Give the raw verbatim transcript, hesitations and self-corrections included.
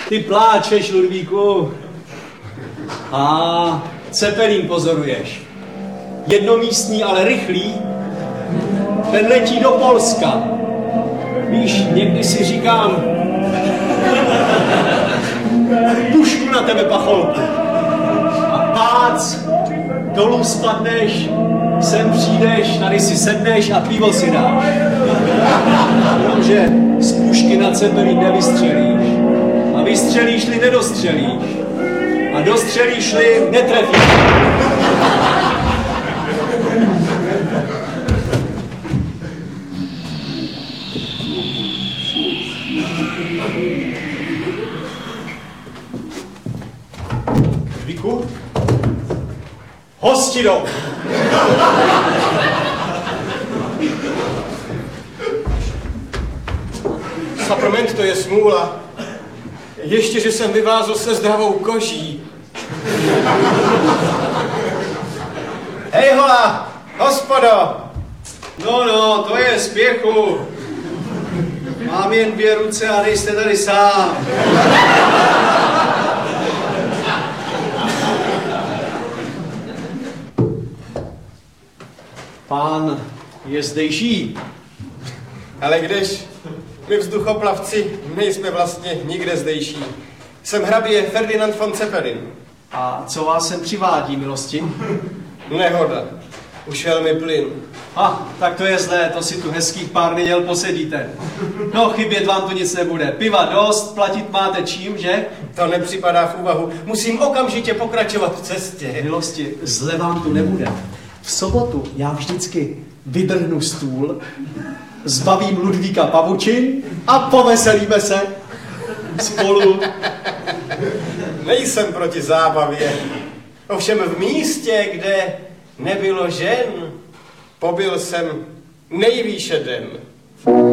Ty pláčeš, Ludvíku. A Cepelín pozoruješ. Jednomístní, ale rychlý. Ten letí do Polska. Víš, někdy si říkám, pušku na tebe, pacholku. A pác, dolů spadneš, sem přijdeš, tady si sedneš a pivo si dáš. Jenomže z pušky na Cepelín nevystřelíš. A vystřelíš-li, nedostřelíš. A dostřelíš-li, netrefíš. Víku? Hosti jdou! Saprament, to je smůla. Ještě, že jsem vyvázl se zdravou koží. Hej hola, hospodo! No, no, to je spěchu. Mám jen dvě ruce a nejste tady sám. Pán je zdejší. Ale když my vzduchoplavci nejsme vlastně nikde zdejší. Jsem hrabě Ferdinand von Zeppelin. A co vás sem přivádí, milosti? Nehoda. Ušel mi plyn. A, tak to je zlé, to si tu hezkých pár neděl posedíte. No, chybět vám tu nic nebude. Piva dost, platit máte čím, že? To nepřipadá v úvahu. Musím okamžitě pokračovat v cestě. Milosti, zle vám tu nebude. V sobotu já vždycky vydrhnu stůl, zbavím Ludvíka pavučin a poveselíme se spolu. Nejsem proti zábavě. Ovšem v místě, kde nebylo žen, pobyl jsem nejvýše den.